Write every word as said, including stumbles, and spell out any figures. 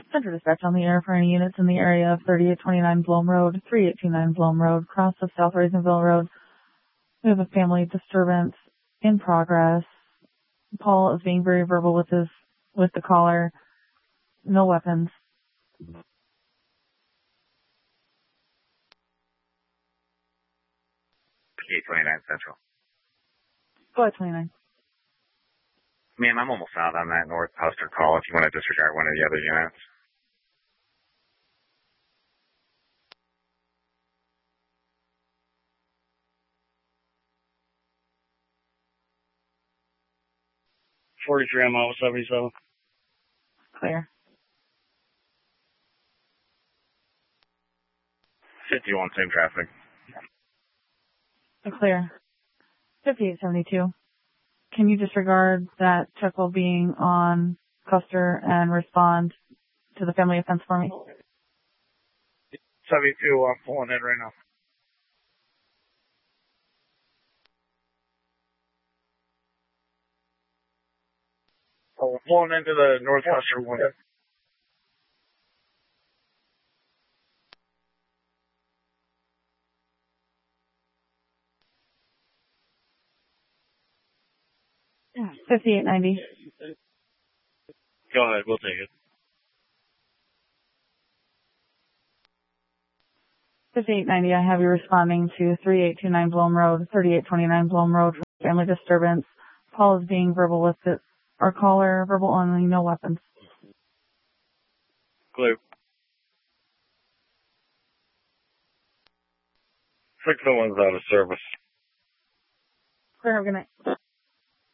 Center dispatch on the air for any units in the area of thirty-eight twenty-nine Blome Road, thirty-eight twenty-nine Blome Road, cross of South Raisonville Road. We have a family disturbance in progress. Paul is being very verbal with his, with the caller. No weapons. eight twenty-nine Central. Go ahead, twenty-nine. Ma'am, I'm almost out on that North Huster call if you want to disregard one of the other units. forty-three, I'm out, seventy-seven. Clear. fifty-one, same traffic. Clear. fifty-eight seventy-two. Can you disregard that check while being on Custer and respond to the family offense for me? seventy-two, I'm pulling in right now. Oh, we're pulling into the North Custer one. fifty-eight ninety. Go ahead, we'll take it. fifty-eight ninety, I have you responding to thirty-eight twenty-nine Blome Road, thirty-eight twenty-nine Blome Road, family disturbance. Paul is being verbal with it. Our caller, verbal only, no weapons. Clear. six oh one's out of service. Clear, have a good night.